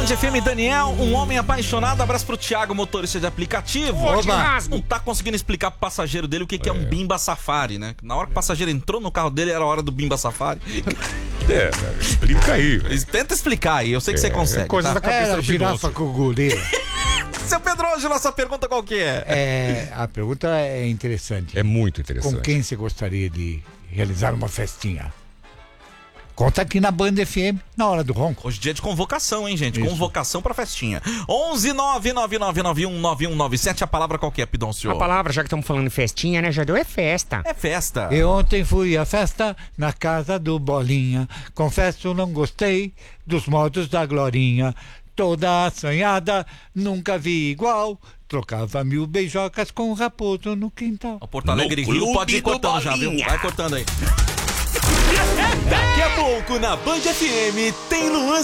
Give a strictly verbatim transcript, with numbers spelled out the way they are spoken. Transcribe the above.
F M, Daniel, um homem apaixonado. Abraço pro Thiago, motorista de aplicativo. Oba. Não tá conseguindo explicar pro passageiro dele o que, que é. é um Bimba Safari, né? Na hora que o passageiro entrou no carro dele, era a hora do Bimba Safari. É, explica aí. Tenta explicar aí, eu sei que é, você consegue. É coisa tá? da cabeça Era do girafa com gorila. Seu Pedro, hoje nossa pergunta qual que é? É, a pergunta é interessante. É muito interessante. Com quem você gostaria de realizar uma festinha? Conta aqui na Band F M, na hora do ronco. Hoje é dia de convocação, hein, gente? Isso. Convocação pra festinha. onze nove nove nove nove um nove um nove sete, a palavra qual que é, Pidoncio? A palavra, já que estamos falando em festinha, né, Jadeu, é festa. É festa. E ontem fui à festa na casa do Bolinha. Confesso, não gostei dos modos da Glorinha. Toda assanhada, nunca vi igual. Trocava mil beijocas com o raposo no quintal. O Porto Alegre No Rio pode ir clube do cortando já, viu? Bolinha. Vai cortando aí. Daqui a pouco na Band F M tem Luan